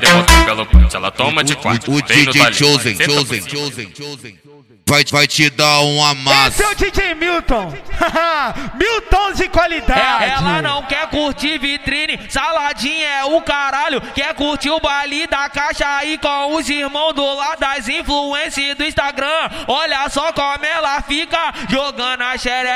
botar pelo punch, ela toma de quatro. O DJ Chosen vai te dar um amasso. Esse é o DJ Milton. Milton de qualidade. Ela não quer curtir vitrine, saladinha é o caralho. Quer curtir o baile da caixa aí com os irmãos do lado das influências do Instagram. Olha só como ela fica jogando a xereca.